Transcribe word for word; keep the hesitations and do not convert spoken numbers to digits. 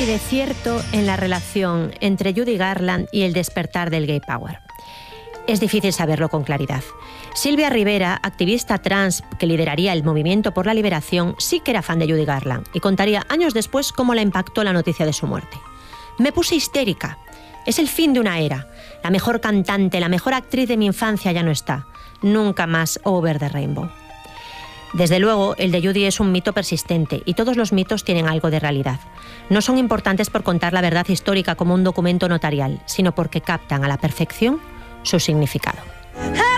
hay de cierto en la relación entre Judy Garland y el despertar del gay power? Es difícil saberlo con claridad. Silvia Rivera, activista trans que lideraría el movimiento por la liberación, sí que era fan de Judy Garland y contaría años después cómo la impactó la noticia de su muerte. Me puse histérica. Es el fin de una era. La mejor cantante, la mejor actriz de mi infancia ya no está. Nunca más Over the Rainbow. Desde luego, el de Judy es un mito persistente y todos los mitos tienen algo de realidad. No son importantes por contar la verdad histórica como un documento notarial, sino porque captan a la perfección su significado.